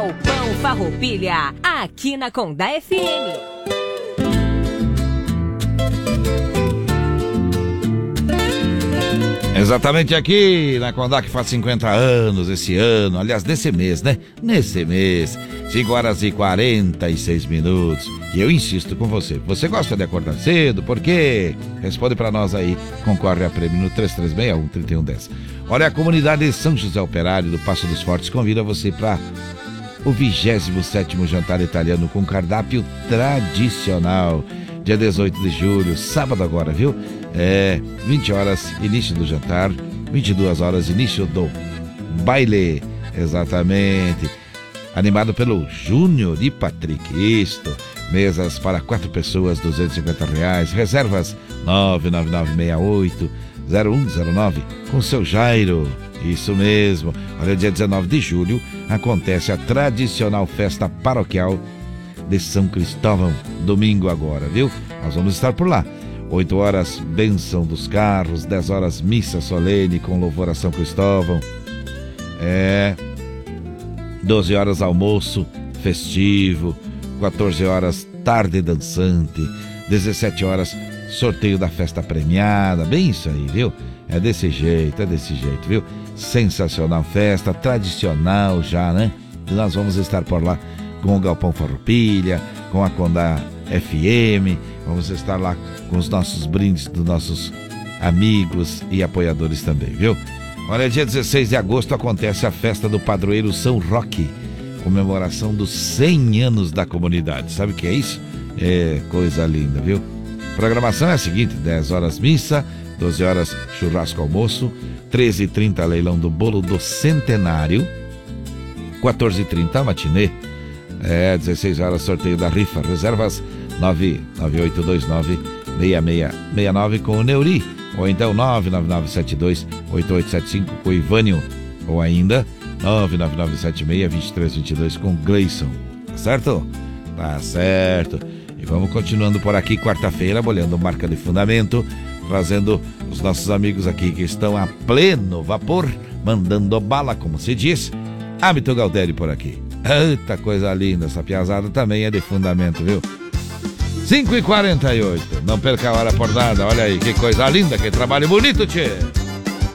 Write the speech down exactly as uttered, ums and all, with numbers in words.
O Pão Farroupilha, aqui na Condá F M. Exatamente aqui na Condá, que faz cinquenta anos esse ano, aliás, nesse mês, né? Nesse mês, cinco horas e quarenta e seis minutos. E eu insisto com você, você gosta de acordar cedo? Por quê? Responde pra nós aí, concorre a prêmio no três três seis um, três um um zero. Olha, a comunidade de São José Operário do Passo dos Fortes convida você para o vigésimo sétimo jantar italiano com cardápio tradicional, dia dezoito de julho, sábado agora, viu? É, vinte horas, início do jantar, vinte e duas horas, início do baile, exatamente. Animado pelo Júnior e Patrick, isto. Mesas para quatro pessoas, duzentos e cinquenta reais. Reservas nove nove nove seis oito zero um zero nove com seu Jairo. Isso mesmo. Olha, dia dezenove de julho acontece a tradicional festa paroquial de São Cristóvão. Domingo agora, viu? Nós vamos estar por lá. oito horas, bênção dos carros. dez horas, missa solene com louvor a São Cristóvão. É. doze horas, almoço festivo. quatorze horas, tarde dançante. dezessete horas, sorteio da festa premiada. Bem isso aí, viu? É desse jeito, é desse jeito, viu? Sensacional festa, tradicional já, né? E nós vamos estar por lá com o Galpão Farroupilha, com a Condá F M. Vamos estar lá com os nossos brindes dos nossos amigos e apoiadores também, viu? Olha, dia dezesseis de agosto acontece a festa do padroeiro São Roque, comemoração dos cem anos da comunidade. Sabe o que é isso? É coisa linda, viu? A programação é a seguinte: dez horas missa, doze horas churrasco almoço, treze e trinta leilão do bolo do centenário, quatorze e trinta matinê, é, dezesseis horas sorteio da rifa. Reservas nove nove oito dois nove seis seis seis nove com o Neuri, ou então nove nove nove sete dois oito oito sete cinco com o Ivânio, ou ainda nove nove nove sete seis dois três dois dois com o Gleison. Tá certo? Tá certo. E vamos continuando por aqui, quarta-feira, bolhando marca de fundamento, trazendo os nossos amigos aqui que estão a pleno vapor, mandando bala, como se diz. Hábito Galdério por aqui. Eita, coisa linda, essa piazada também é de fundamento, viu? cinco e quarenta e oito, não perca a hora por nada, olha aí, que coisa linda, que trabalho bonito, tchê!